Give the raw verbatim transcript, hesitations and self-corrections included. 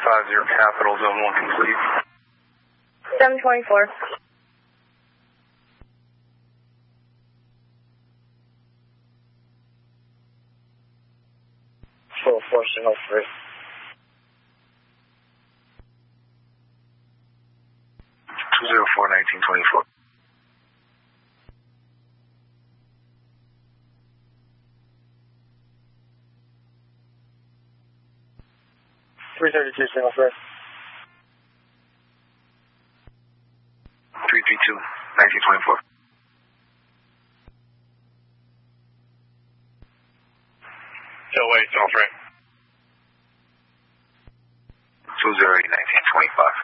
five zero Capital, Zone one complete. seven twenty-four. four four signal three. two zero four nineteen twenty-four. three thirty-two signal three. three three two nineteen twenty-four. Still wait, signal three. two zero eight nineteen twenty-five.